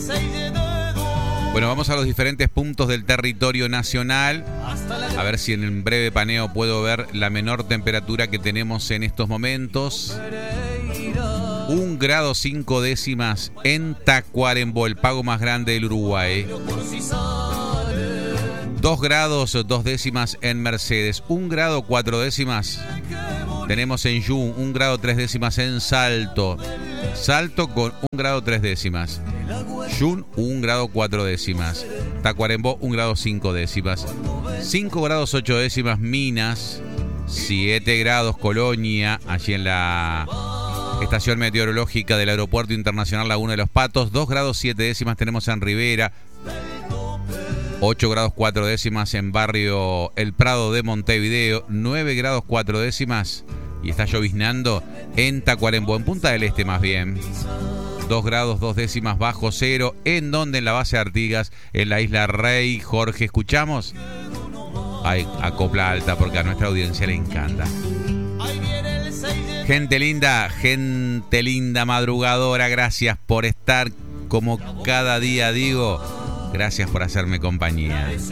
Bueno, vamos a los diferentes puntos del territorio nacional. A ver si en el breve paneo puedo ver la menor temperatura que tenemos en estos momentos. 1 grado 5 décimas en Tacuarembó, el pago más grande del Uruguay. 2 grados 2 décimas en Mercedes. 1 grado 4 décimas tenemos en Jun. 1 grado 3 décimas en Salto. Salto con 1 grado 3 décimas. Jun 1 grado 4 décimas. Tacuarembó 1 grado 5 décimas. 5 grados 8 décimas Minas. 7 grados Colonia, allí en la estación meteorológica del Aeropuerto Internacional Laguna de los Patos. 2 grados 7 décimas tenemos en Rivera. 8 grados 4 décimas en barrio El Prado de Montevideo. 9 grados 4 décimas y está lloviznando en Tacuarembó, en Punta del Este más bien. 2 grados 2 décimas bajo cero. ¿En donde? En la base de Artigas, en la isla Rey. Jorge, ¿escuchamos? Ay, a copla alta porque a nuestra audiencia le encanta. Gente linda madrugadora, gracias por estar como cada día digo. Gracias por hacerme compañía.